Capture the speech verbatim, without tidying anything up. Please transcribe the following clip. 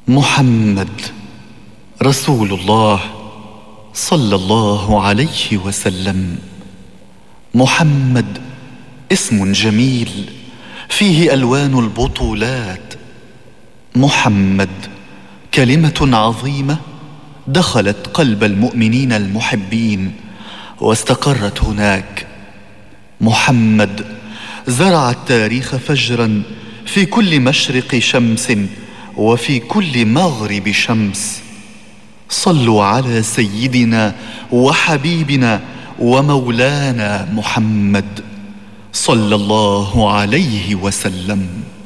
محمد رسول الله صلى الله عليه وسلم. محمد اسم جميل فيه ألوان البطولات. محمد كلمة عظيمة دخلت قلب المؤمنين المحبين واستقرت هناك. محمد زرع التاريخ فجرا في كل مشرق شمس وفي كل مغرب شمس. صلوا على سيدنا وحبيبنا ومولانا محمد صلى الله عليه وسلم.